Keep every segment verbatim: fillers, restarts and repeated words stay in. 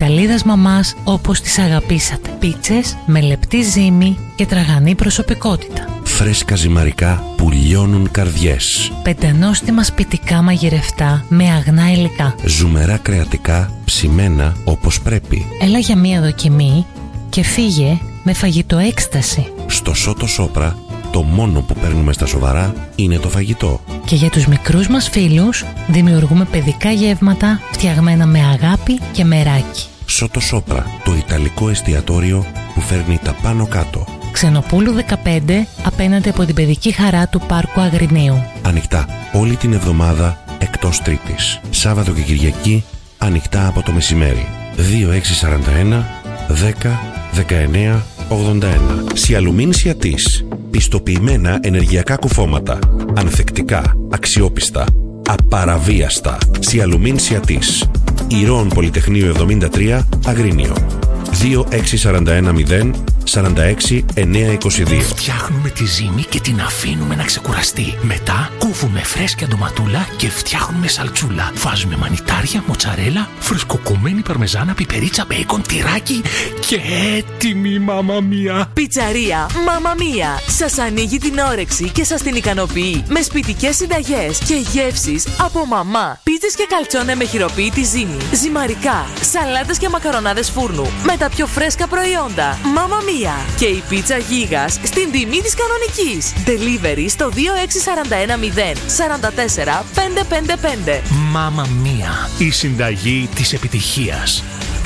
Ιταλίδας μαμάς όπως τις αγαπήσατε. Πίτσες με λεπτή ζύμη και τραγανή προσωπικότητα. Φρέσκα ζυμαρικά που λιώνουν καρδιές. Πεντανόστιμα σπιτικά μαγειρευτά με αγνά υλικά. Ζουμερά κρεατικά ψημένα όπως πρέπει. Έλα για μία δοκιμή και φύγε με φαγητό έκσταση. Στο Σότο Σόπρα το μόνο που παίρνουμε στα σοβαρά είναι το φαγητό. Και για τους μικρούς μας φίλους δημιουργούμε παιδικά γεύματα φτιαγμένα με αγάπη και μεράκι. Σότο Σόπρα, το ιταλικό εστιατόριο που φέρνει τα πάνω κάτω. Ξενοπούλου δεκαπέντε, απέναντι από την παιδική χαρά του Πάρκου Αγρινίου. Ανοιχτά όλη την εβδομάδα εκτός Τρίτης. Σάββατο και Κυριακή ανοιχτά από το μεσημέρι. δύο έξι τέσσερα ένα δέκα δεκαεννέα ογδόντα ένα. Σιαλουμίν Σιατής. Πιστοποιημένα ενεργειακά κουφώματα. Ανθεκτικά, αξιόπιστα, απαραβίαστα. Σιαλουμίν Σιατής. Ηρώων Πολυτεχνείου εβδομήντα τρία, Αγρίνιο. δύο έξι τέσσερα ένα μηδέν σαράντα έξι εννιακόσια είκοσι δύο. Φτιάχνουμε τη ζύμη και την αφήνουμε να ξεκουραστεί. Μετά κόβουμε φρέσκια ντοματούλα και φτιάχνουμε σαλτσούλα. Βάζουμε μανιτάρια, μοτσαρέλα, φρεσκοκομμένη παρμεζάνα, πιπερίτσα, μπέικον, τυράκι και έτοιμη μάμα μία. Πιτσαρία Μάμα Μία. Σας ανοίγει την όρεξη και σας την ικανοποιεί με σπιτικές συνταγές και γεύσεις από μαμά. Πίτσες και καλτσόνε με χειροποίητη ζύμη. Ζυμαρικά, σαλάτες και μακαρονάδες φούρνου με τα πιο φρέσκα προϊόντα. Μάμα Μία. Και η πίτσα γίγας στην τιμή της κανονικής. Delivery στο δύο έξι τέσσερα ένα μηδέν σαράντα τέσσερα πεντακόσια πενήντα πέντε. Μάμα Μία. Η συνταγή της επιτυχίας.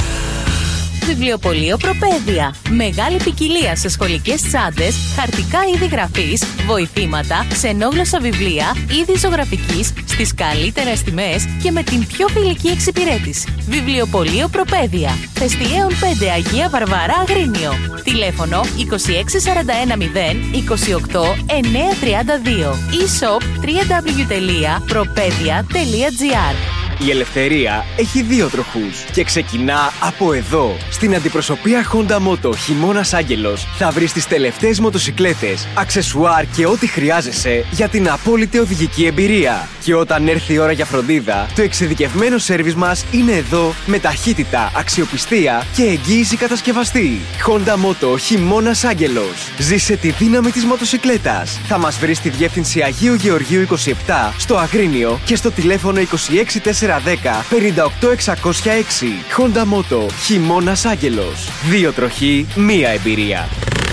Βιβλιοπωλείο Προπαίδεια. Μεγάλη ποικιλία σε σχολικές τσάντες, χαρτικά είδη γραφής, βοηθήματα, ξενόγλωσσα βιβλία, είδη ζωγραφικής, στις καλύτερες τιμές και με την πιο φιλική εξυπηρέτηση. Βιβλιοπωλείο Προπαίδεια. Εστιαίων πέντε, Αγία Βαρβάρα, Αγρίνιο. Τηλέφωνο είκοσι έξι σαράντα ένα μηδέν είκοσι οκτώ εννιακόσια τριάντα δύο. e-shop double-u double-u double-u τελεία προπαίδεια τελεία τζι άρ. Η ελευθερία έχει δύο τροχούς και ξεκινά από εδώ. Στην αντιπροσωπεία Honda Moto Χειμώνας Άγγελος θα βρεις τις τελευταίες μοτοσικλέτες, αξεσουάρ και ό,τι χρειάζεσαι για την απόλυτη οδηγική εμπειρία. Και όταν έρθει η ώρα για φροντίδα, το εξειδικευμένο σέρβις μας είναι εδώ με ταχύτητα, αξιοπιστία και εγγύηση κατασκευαστή. Honda Moto Χειμώνας Άγγελος. Ζήσε τη δύναμη της μοτοσικλέτας. Θα μας βρεις στη διεύθυνση Αγίου Γεωργίου είκοσι επτά στο Αγρίνιο και στο τηλέφωνο είκοσι έξι τετρακόσια δέκα πενήντα οκτώ εξακόσια έξι. Honda Moto Χειμώνας Άγγελος. Δύο τροχοί, μία εμπειρία.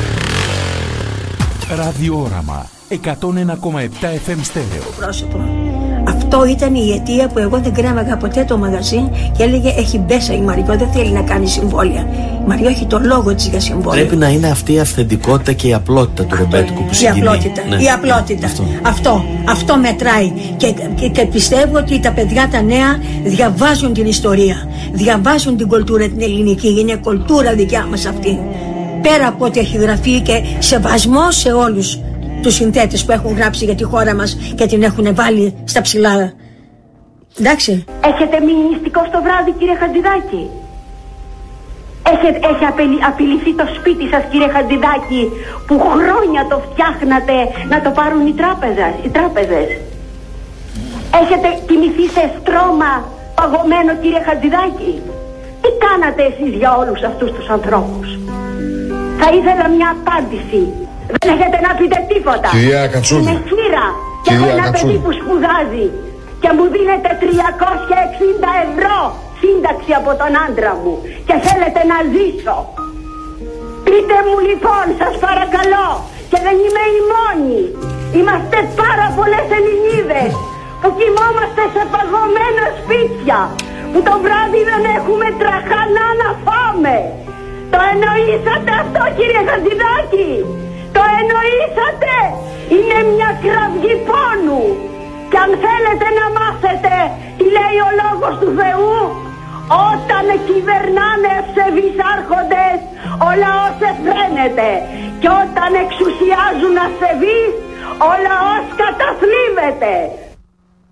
Ραδιόραμα εκατόν ένα κόμμα επτά εφ εμ στέρεο. Πρόσωπο. Αυτό ήταν η αιτία που εγώ δεν κρέμαγα ποτέ το μαγαζί και έλεγε έχει μπέσα η Μαριό, δεν θέλει να κάνει συμβόλαια. Η Μαριό έχει το λόγο της για συμβόλαια. Πρέπει να είναι αυτή η αυθεντικότητα και η απλότητα του ρεμπέτικου που συγκινεί. Η απλότητα, ναι, η απλότητα. Αυτό. αυτό, αυτό μετράει και, και, και πιστεύω ότι τα παιδιά τα νέα διαβάζουν την ιστορία, διαβάζουν την κουλτούρα την ελληνική, είναι κουλτούρα δικιά μας αυτή. Πέρα από ό,τι έχει γραφεί και σεβασμό σε όλους τους συνθέτες που έχουν γράψει για τη χώρα μας και την έχουν βάλει στα ψηλά. Εντάξει. Έχετε μείνει νηστικό στο βράδυ, κύριε Χατζηδάκη? Έχετε, έχει απειλη, απειληθεί το σπίτι σας, κύριε Χατζηδάκη, που χρόνια το φτιάχνατε να το πάρουν οι τράπεζες, οι τράπεζες? Έχετε κοιμηθεί σε στρώμα παγωμένο, κύριε Χατζηδάκη? Τι κάνατε εσείς για όλους αυτούς τους ανθρώπους? Θα ήθελα μια απάντηση. Δεν έχετε να πείτε τίποτα. Κυρία Κατσούλη. Είμαι χείρα και έχω ένα παιδί που σπουδάζει και μου δίνετε τριακόσια εξήντα ευρώ σύνταξη από τον άντρα μου και θέλετε να ζήσω. Πείτε μου λοιπόν, σας παρακαλώ, και δεν είμαι η μόνη. Είμαστε πάρα πολλές Ελληνίδες που κοιμόμαστε σε παγωμένα σπίτια, που το βράδυ δεν έχουμε τραχανά να φάμε. Το εννοήσατε αυτό, κύριε Χατζηδάκη? Το εννοήσατε? Είναι μια κραυγή πόνου. Και αν θέλετε να μάθετε τι λέει ο λόγος του Θεού, όταν κυβερνάνε ευσεβείς άρχοντες, ο λαός εφραίνεται. Και όταν εξουσιάζουν ασεβείς, ο λαός καταθλίβεται.